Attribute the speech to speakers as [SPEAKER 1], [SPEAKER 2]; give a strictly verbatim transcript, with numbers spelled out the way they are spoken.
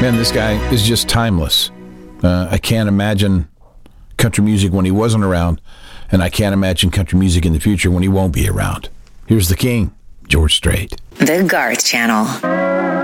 [SPEAKER 1] Man, this guy is just timeless. Uh, I can't imagine country music when he wasn't around, and I can't imagine country music in the future when he won't be around. Here's the king, George Strait.
[SPEAKER 2] The Garth Channel.